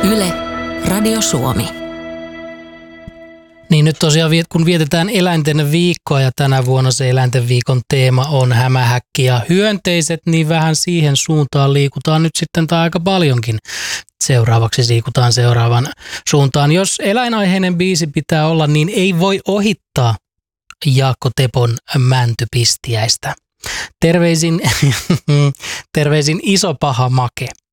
Yle, Radio Suomi. Niin nyt tosiaan kun vietetään eläinten viikkoa ja tänä vuonna se eläinten viikon teema on hämähäkki ja hyönteiset, niin vähän siihen suuntaan liikutaan nyt sitten tai aika paljonkin. Seuraavaksi liikutaan seuraavan suuntaan. Jos eläinaiheinen biisi pitää olla, niin ei voi ohittaa Jaakko Tepon Mäntypistiäistä. Terveisin iso paha make.